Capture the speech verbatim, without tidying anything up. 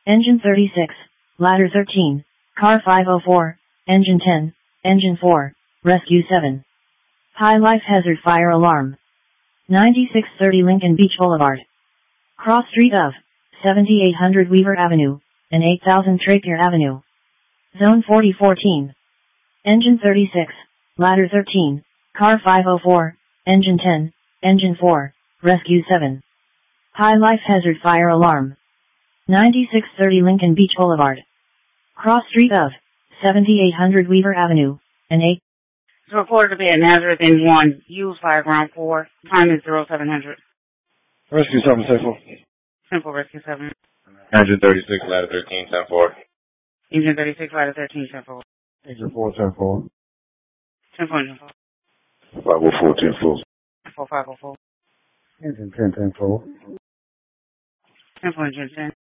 Engine thirty-six, Ladder thirteen, Car five oh four, Engine ten, Engine four, Rescue seven. High life hazard fire alarm. ninety-six thirty Lincoln Beach Boulevard. Cross street of seventy-eight hundred Weaver Avenue and eight thousand Trapier Avenue. Zone forty fourteen. Engine thirty-six, Ladder thirteen, Car five oh four, Engine ten, Engine four, Rescue seven. High life hazard fire alarm. ninety-six thirty Lincoln Beach Boulevard. Cross street of seventy-eight hundred Weaver Avenue and eight. It's reported to be a Nazareth N one. Use fire ground four. Time is zero seven hundred. Rescue seven, Central. Simple Rescue seven. Engine thirty-six, Ladder thirteen, ten four. Engine thirty-six, Ladder thirteen, ten four. Engine four, ten four. ten four, engine four. five oh four, ten four. four five oh four. Engine ten, ten four. ten four, engine ten.